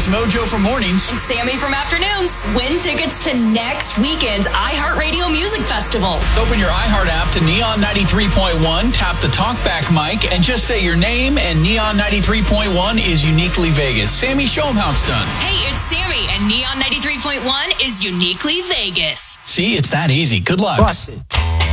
Mojo for mornings. And Sammy from afternoons. Win tickets to next weekend's iHeartRadio Music Festival. Open your iHeart app to Neon 93.1, tap the talkback mic, and just say your name, and Neon 93.1 is Uniquely Vegas. Sammy, show them how it's done. Hey, it's Sammy, and Neon 93.1 is Uniquely Vegas. See, it's that easy. Good luck. Bust it.